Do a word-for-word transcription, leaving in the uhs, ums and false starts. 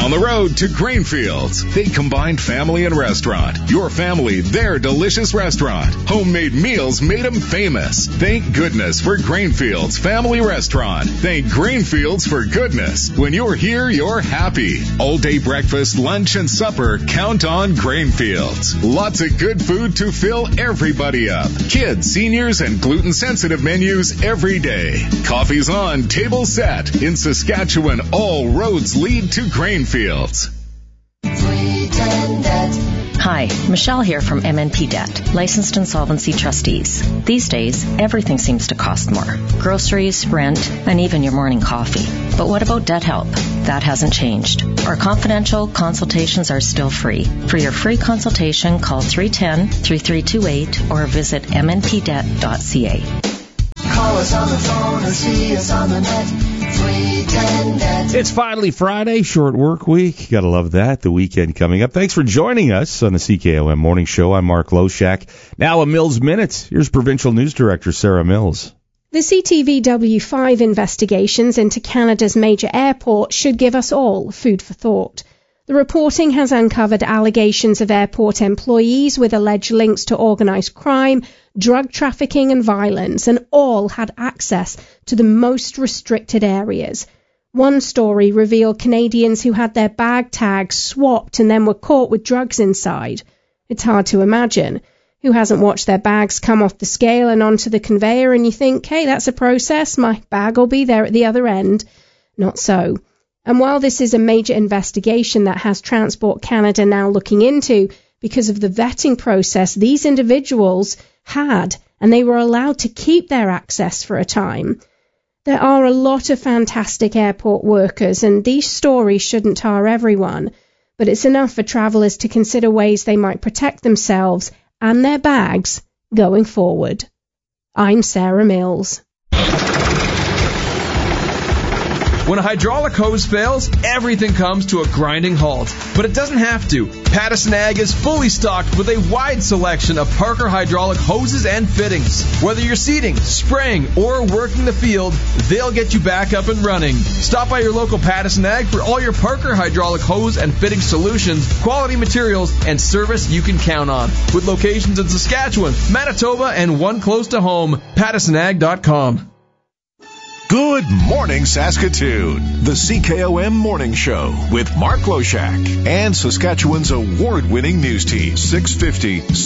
Down the road to Grainfields. They combined family and restaurant. Your family, their delicious restaurant. Homemade meals made them famous. Thank goodness for Grainfields Family Restaurant. Thank Grainfields for goodness. When you're here, you're happy. All day breakfast, lunch, and supper, count on Grainfields. Lots of good food to fill everybody up. Kids, seniors, and gluten-sensitive menus every day. Coffee's on, table set. In Saskatchewan, all roads lead to Grainfields. Hi, Michelle here from M N P Debt, licensed insolvency trustees. These days, everything seems to cost more. Groceries, rent, and even your morning coffee. But what about debt help? That hasn't changed. Our confidential consultations are still free. For your free consultation, call three one zero, three three two eight or visit m n p debt dot c a. Call us on the phone or see us on the net. three ten net. It's finally Friday, short work week. Gotta love that. The weekend coming up. Thanks for joining us on the C K O M Morning Show. I'm Mark Loshak. Now a Mills Minute. Here's Provincial News Director Sarah Mills. The C T V W five investigations into Canada's major airports should give us all food for thought. The reporting has uncovered allegations of airport employees with alleged links to organised crime, drug trafficking and violence, and all had access to the most restricted areas. One story revealed Canadians who had their bag tags swapped and then were caught with drugs inside. It's hard to imagine. Who hasn't watched their bags come off the scale and onto the conveyor and you think, hey, that's a process, my bag will be there at the other end? Not so. And while this is a major investigation that has Transport Canada now looking into, because of the vetting process these individuals had, and they were allowed to keep their access for a time. There are a lot of fantastic airport workers, and these stories shouldn't tar everyone, but it's enough for travellers to consider ways they might protect themselves and their bags going forward. I'm Sarah Mills. When a hydraulic hose fails, everything comes to a grinding halt. But it doesn't have to. Pattison Ag is fully stocked with a wide selection of Parker hydraulic hoses and fittings. Whether you're seeding, spraying, or working the field, they'll get you back up and running. Stop by your local Pattison Ag for all your Parker hydraulic hose and fitting solutions, quality materials, and service you can count on. With locations in Saskatchewan, Manitoba, and one close to home, pattison ag dot com. Good morning, Saskatoon. The C K O M Morning Show with Mark Loshak and Saskatchewan's award-winning news team, six fifty